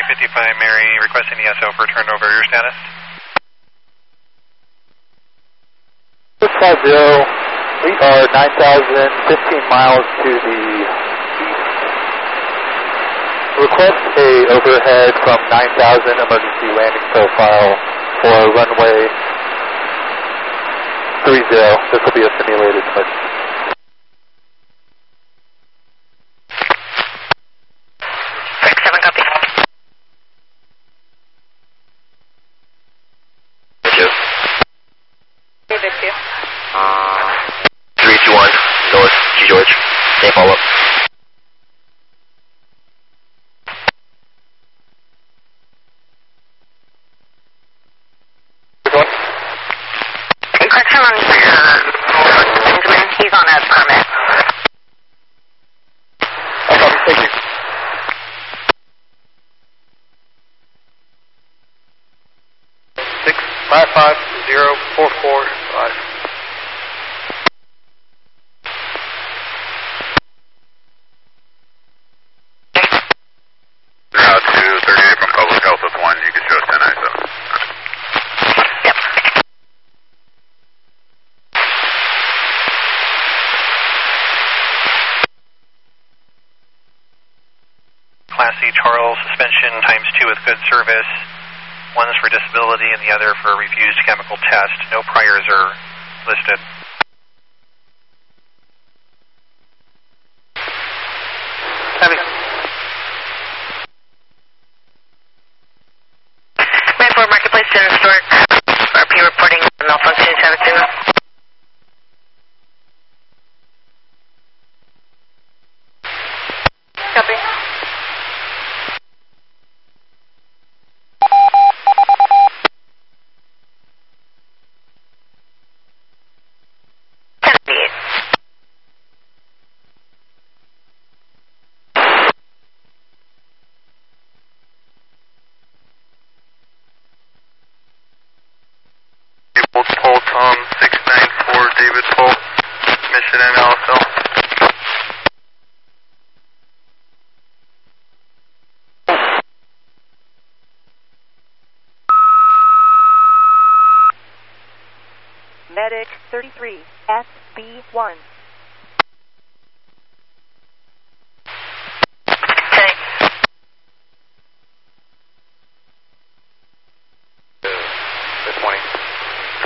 55 Mary, requesting the SO for turnover. Your status? 650, we are 9,015 miles to the east. Request a overhead from 9,000 emergency landing profile for runway 30. This will be a simulated emergency. Victor. 321 North G George. Same follow-up. Correction on Benjamin. He's on a permit. Okay, thank you. Six 55044. Now to 38 from Public Health with 1, you can show us 1097. Yep. Class C Charles, suspension times 2 with good service. One is for disability and the other for refused chemical test. No priors are listed. Heavy. Mayflower Marketplace to Historic RP reporting malfunction traffic signal. Copy. Paul Tom 694 David Paul, mission NLSL. Medic 33, SB1.